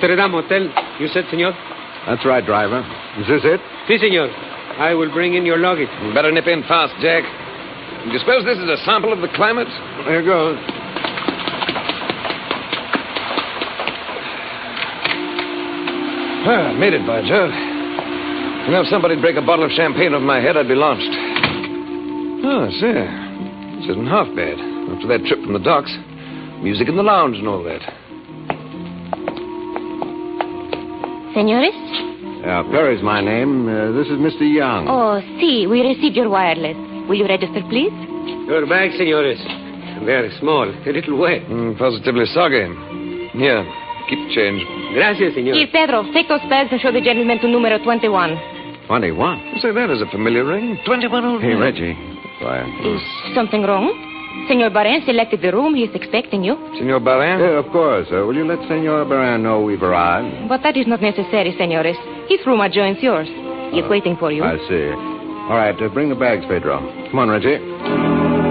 Notre Dame Hotel, you said, senor? That's right, driver. Is this it? Si, senor. I will bring in your luggage. You better nip in fast, Jack. Do you suppose this is a sample of the climate? Here goes. Made it, by Jove. You know, if somebody'd break a bottle of champagne over my head, I'd be launched. Oh, see. This isn't half bad. After that trip from the docks, music in the lounge and all that. Senores? Perry's my name. This is Mr. Young. Oh, si. We received your wireless. Will you register, please? Your bag, senores. Very small. A little wet. Positively soggy. Here, keep the change. Gracias, senor. Here, Pedro, take those bags and show the gentleman to numero 21. 21? Say, that is a familiar ring. 21 old Hey, man. Reggie. Quiet. Is something wrong? Senor Barin selected the room. He's expecting you. Senor Barin? Yeah, of course. Will you let Senor Baran know we've arrived? But that is not necessary, senores. His room adjoins yours. He's waiting for you. I see. All right, bring the bags, Pedro. Come on, Reggie.